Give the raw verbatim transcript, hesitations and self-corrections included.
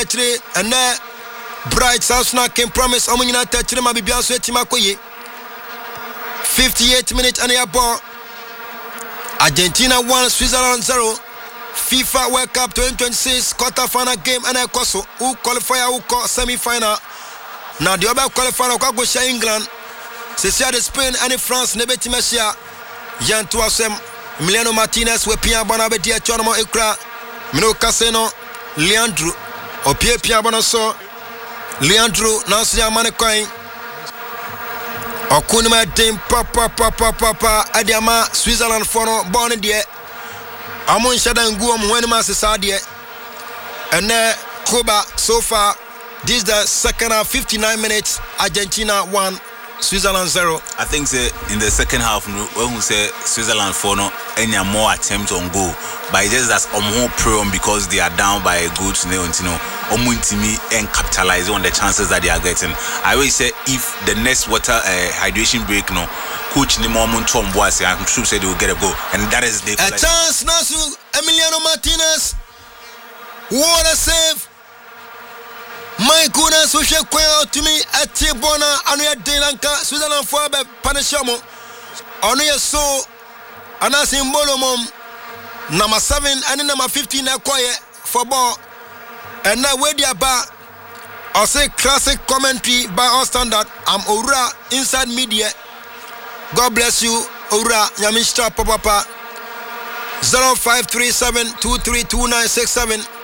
three and there Bright Sausna can promise Omina Tetrima Bibiaso Timakoye. fifty-eight minutes and a ball. Argentina one, Switzerland zero. FIFA World Cup twenty twenty-six quarter final game and a Koso who qualify who call semi final. Now the other qualifier go share England. C'est de Spain and France nebeti Messia. Yan Tuasem Emiliano Martinez we Pia Bonabeti Chonamo Ekra. Mino Caseno Leandro Opie Pia Bonoso Leandro Nansia Manecoin Okunima Dim Papa Papa Papa Adiama Switzerland Fono Born there Amon Shadan Guam Wenema Sadia and there Cuba so far this is the second half fifty-nine minutes Argentina one Switzerland zero. I think say in the second half when we say Switzerland four no any more attempts on goal but just that's um more prone because they are down by a good you know you know me and capitalize on the chances that they are getting. I always say if the next water uh, hydration break no coach ni more Tom Boise I'm sure say they will get a goal and that is the a chance Nasu Emiliano Martinez what a save. My goodness, we should call to me at Tibona and we are Delanka, Switzerland for Panashamo. Only a so and as in Bolomom number seven and number fifteen are quiet for ball. And now where they are back, I'll say classic commentary by our standard. I'm Ora inside media. God bless you, Ora Yamisha Papa zero five three seven two three two nine six seven.